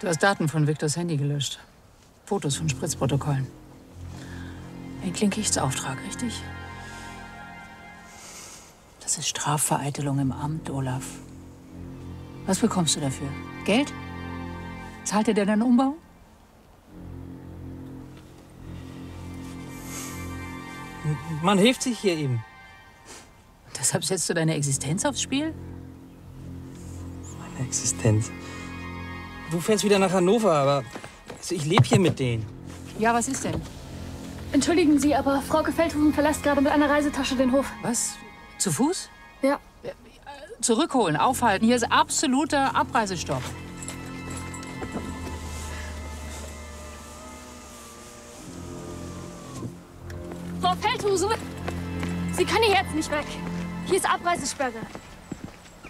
Du hast Daten von Viktors Handy gelöscht. Fotos von Spritzprotokollen. Entklinkrichtsauftrag, richtig? Das ist Strafvereitelung im Amt, Olaf. Was bekommst du dafür? Geld? Zahlt dir deinen Umbau? Man hilft sich hier eben. Deshalb setzt du deine Existenz aufs Spiel? Meine Existenz. Du fährst wieder nach Hannover, aber also ich lebe hier mit denen. Ja, was ist denn? Entschuldigen Sie, aber Frau Feldhusen verlässt gerade mit einer Reisetasche den Hof. Was? Zu Fuß? Ja. Zurückholen, aufhalten. Hier ist absoluter Abreisestopp. Frau Feldhusen, Sie können hier jetzt nicht weg. Hier ist Abreisesperre.